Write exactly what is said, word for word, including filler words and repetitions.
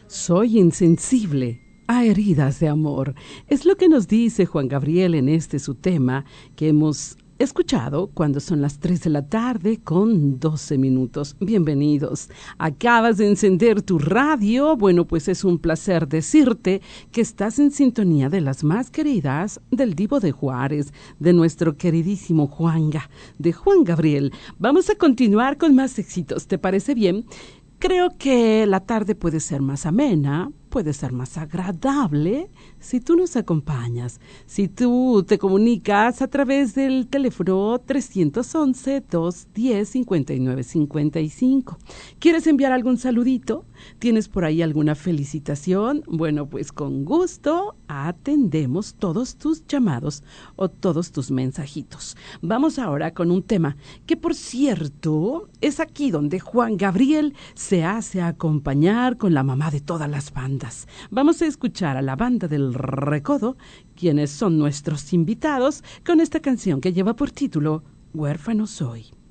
Soy insensible a heridas de amor. Es lo que nos dice Juan Gabriel en este su tema que hemos escuchado cuando son las tres de la tarde con doce minutos. Bienvenidos. Acabas de encender tu radio. Bueno, pues es un placer decirte que estás en sintonía de las más queridas del Divo de Juárez, de nuestro queridísimo Juanga, de Juan Gabriel. Vamos a continuar con más éxitos. ¿Te parece bien? Creo que la tarde puede ser más amena, puede ser más agradable si tú nos acompañas, si tú te comunicas a través del teléfono tres once, dos diez, cincuenta y nueve cincuenta y cinco. ¿Quieres enviar algún saludito? ¿Tienes por ahí alguna felicitación? Bueno, pues con gusto atendemos todos tus llamados o todos tus mensajitos. Vamos ahora con un tema que, por cierto, es aquí donde Juan Gabriel se hace acompañar con la mamá de todas las bandas. Vamos a escuchar a la banda del Recodo, quienes son nuestros invitados, con esta canción que lleva por título Huérfano soy.